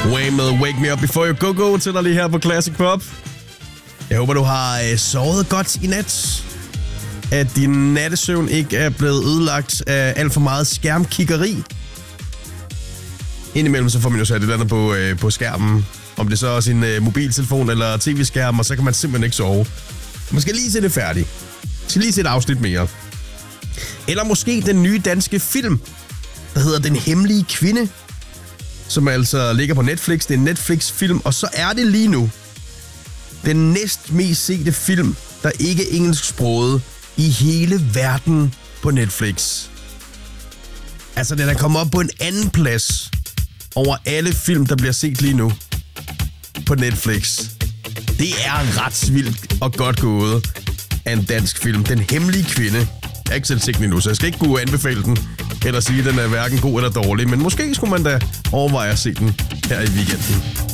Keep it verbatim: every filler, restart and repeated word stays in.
Wham med Wake Me Up Before You Go Go til dig lige her på Classic Pop. Jeg håber, du har øh, sovet godt i nat. At din nattesøvn ikke er blevet ødelagt af alt for meget skærmkiggeri. Indimellem så får man jo sat et eller andet på, øh, på skærmen. Om det så er sin øh, mobiltelefon eller tv-skærm, og så kan man simpelthen ikke sove. Man skal lige se det færdigt. Man skal lige se et afsnit mere. Eller måske den nye danske film, der hedder Den Hemmelige Kvinde, som altså ligger på Netflix. Det er en Netflix-film, og så er det lige nu den næst mest sete film, der ikke er engelsksproget i hele verden på Netflix. Altså, den er kommet op på en anden plads over alle film, der bliver set lige nu på Netflix. Det er ret vildt og godt gået af en dansk film. Den Hemmelige Kvinde. Jeg har ikke selv set den endnu, så jeg skal ikke kunne anbefale den, eller sige, at den er hverken god eller dårlig, men måske skulle man da overveje at se den her i weekenden.